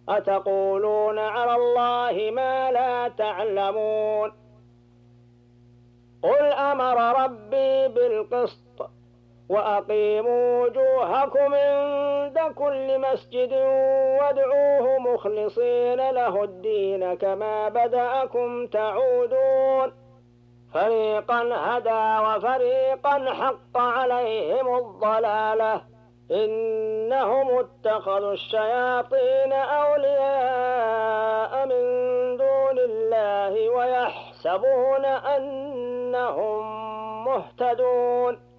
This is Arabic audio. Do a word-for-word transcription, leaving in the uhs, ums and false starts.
أتقولون على الله ما لا تعلمون قل أمر ربي بالقسط وأقيموا وجوهكم عند كل مسجد وادعوه مخلصين له الدين كما بدأكم تعودون فريقا هدى وفريقا حق عليهم الضلالة إنهم اتخذوا الشياطين أولياء من دون الله ويحسبون أنهم مهتدون